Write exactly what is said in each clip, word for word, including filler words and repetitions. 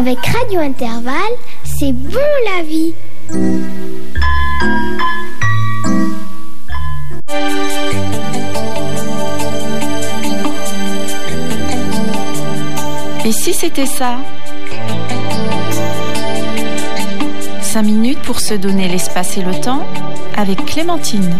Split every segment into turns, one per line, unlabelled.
Avec Radio Intervalle, c'est bon la vie.
Et si c'était ça ? Cinq minutes pour se donner l'espace et le temps avec Clémentine.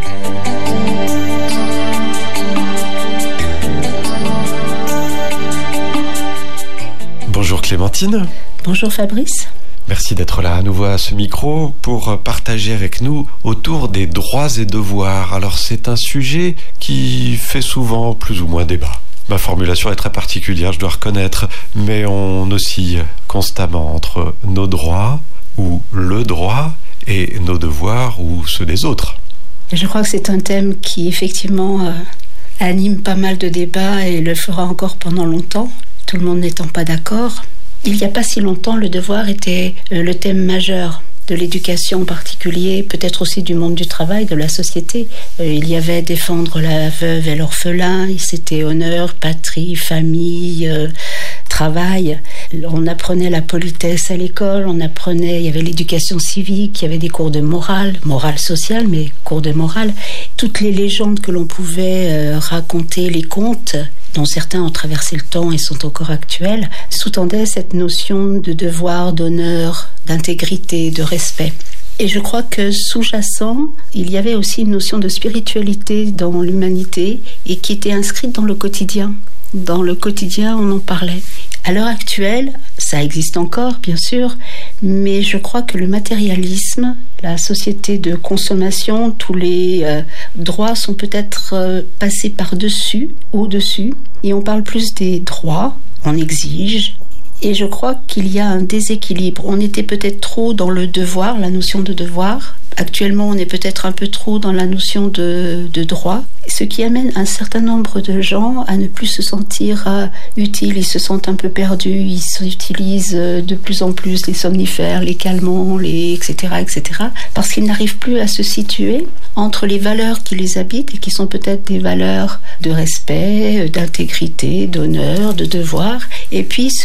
Bonjour Clémentine.
Bonjour Fabrice.
Merci d'être là à nouveau à ce micro pour partager avec nous autour des droits et devoirs. Alors c'est un sujet qui fait souvent plus ou moins débat. Ma formulation est très particulière, je dois reconnaître, mais on oscille constamment entre nos droits ou le droit et nos devoirs ou ceux des autres.
Je crois que c'est un thème qui effectivement euh, anime pas mal de débats et le fera encore pendant longtemps, tout le monde n'étant pas d'accord. Il n'y a pas si longtemps, le devoir était euh, le thème majeur de l'éducation en particulier, peut-être aussi du monde du travail, de la société. Euh, il y avait défendre la veuve et l'orphelin, c'était honneur, patrie, famille, euh, travail. On apprenait la politesse à l'école, on apprenait, il y avait l'éducation civique, il y avait des cours de morale, morale sociale, mais cours de morale. Toutes les légendes que l'on pouvait euh, raconter, les contes, dont certains ont traversé le temps et sont encore actuels, sous-tendaient cette notion de devoir, d'honneur, d'intégrité, de respect. Et je crois que sous-jacent, il y avait aussi une notion de spiritualité dans l'humanité et qui était inscrite dans le quotidien. Dans le quotidien, on en parlait. À l'heure actuelle, ça existe encore, bien sûr, mais je crois que le matérialisme, la société de consommation, tous les euh, droits sont peut-être euh, passés par-dessus, au-dessus, et on parle plus des droits, on exige. Et je crois qu'il y a un déséquilibre. On était peut-être trop dans le devoir, la notion de devoir. Actuellement, on est peut-être un peu trop dans la notion de, de droit, ce qui amène un certain nombre de gens à ne plus se sentir euh, utiles. Ils se sentent un peu perdus, ils utilisent euh, de plus en plus les somnifères, les calmants, les, et cetera, et cetera, parce qu'ils n'arrivent plus à se situer entre les valeurs qui les habitent et qui sont peut-être des valeurs de respect, d'intégrité, d'honneur, de devoir, et puis ce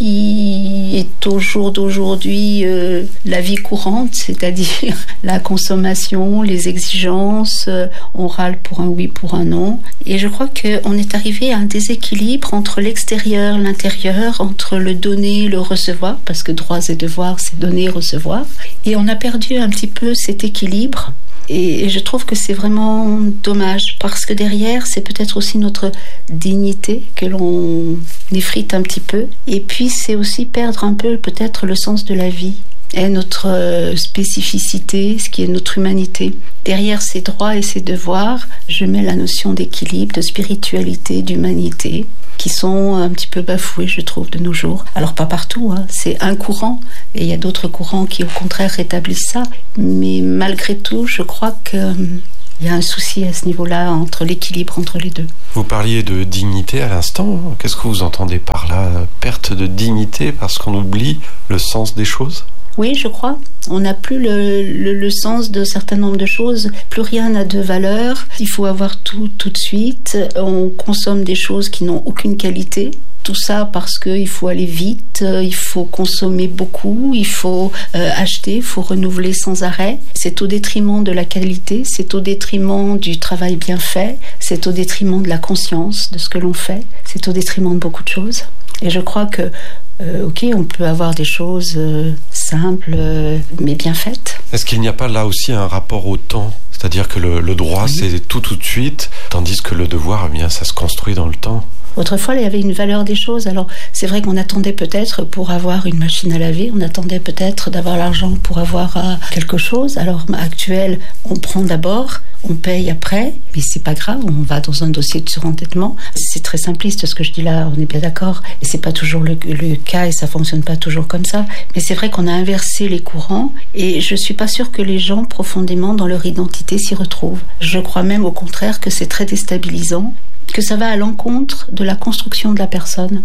qui est au jour d'aujourd'hui euh, la vie courante, c'est-à-dire la consommation, les exigences, euh, on râle pour un oui, pour un non. Et je crois qu'on est arrivé à un déséquilibre entre l'extérieur, l'intérieur, entre le donner, le recevoir, parce que droits et devoirs, c'est donner et recevoir. Et on a perdu un petit peu cet équilibre. Et je trouve que c'est vraiment dommage, parce que derrière, c'est peut-être aussi notre dignité que l'on effrite un petit peu. Et puis, c'est aussi perdre un peu peut-être le sens de la vie et notre spécificité, ce qui est notre humanité. Derrière ces droits et ces devoirs, je mets la notion d'équilibre, de spiritualité, d'humanité, qui sont un petit peu bafoués, je trouve, de nos jours. Alors pas partout, hein. C'est un courant, et il y a d'autres courants qui au contraire rétablissent ça, mais malgré tout, je crois que il y a un souci à ce niveau-là, entre l'équilibre entre les deux.
Vous parliez de dignité à l'instant, qu'est-ce que vous entendez par là ? Perte de dignité parce qu'on oublie le sens des choses ?
Oui, je crois. On n'a plus le, le, le sens de certain nombre de choses. Plus rien n'a de valeur. Il faut avoir tout tout de suite. On consomme des choses qui n'ont aucune qualité. Tout ça parce qu'il faut aller vite, il faut consommer beaucoup, il faut euh, acheter, il faut renouveler sans arrêt. C'est au détriment de la qualité, c'est au détriment du travail bien fait, c'est au détriment de la conscience de ce que l'on fait, c'est au détriment de beaucoup de choses. Et je crois que Euh, ok, on peut avoir des choses euh, simples, euh, mais bien faites.
Est-ce qu'il n'y a pas là aussi un rapport au temps ? C'est-à-dire que le, le droit, oui, c'est tout tout de suite, tandis que le devoir, eh bien, ça se construit dans le temps.
Autrefois, il y avait une valeur des choses. Alors, c'est vrai qu'on attendait peut-être pour avoir une machine à laver, on attendait peut-être d'avoir l'argent pour avoir euh, quelque chose. Alors, actuel, on prend d'abord, on paye après, mais c'est pas grave, on va dans un dossier de surendettement. C'est très simpliste ce que je dis là, on est bien d'accord, et c'est pas toujours le, le cas et ça fonctionne pas toujours comme ça. Mais c'est vrai qu'on a inversé les courants et je suis pas sûre que les gens profondément dans leur identité s'y retrouvent. Je crois même au contraire que c'est très déstabilisant, que ça va à l'encontre de la construction de la personne.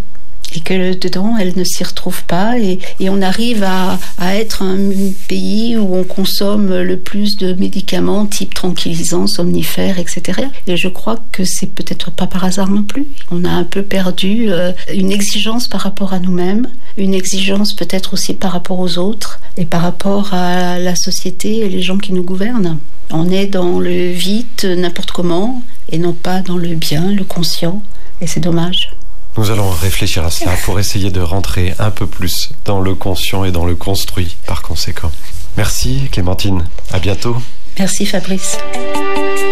et que dedans, elle ne s'y retrouve pas. Et, et on arrive à, à être un pays où on consomme le plus de médicaments type tranquillisants, somnifères, et cetera. Et je crois que c'est peut-être pas par hasard non plus. On a un peu perdu euh, une exigence par rapport à nous-mêmes, une exigence peut-être aussi par rapport aux autres et par rapport à la société et les gens qui nous gouvernent. On est dans le vite, n'importe comment, et non pas dans le bien, le conscient, et c'est dommage.
Nous allons réfléchir à cela pour essayer de rentrer un peu plus dans le conscient et dans le construit par conséquent. Merci Clémentine, à bientôt.
Merci Fabrice.